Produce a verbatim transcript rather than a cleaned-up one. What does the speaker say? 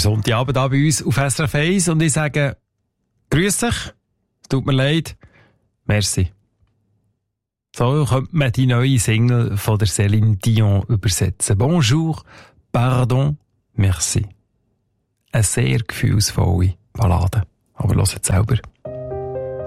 Sonntagabend hier bei uns auf S R F eins und ich sage, grüß dich, es tut mir leid, merci. So könnte man die neue Single von der Céline Dion übersetzen. Bonjour, pardon, merci. Eine sehr gefühlsvolle Ballade. Aber hört selber.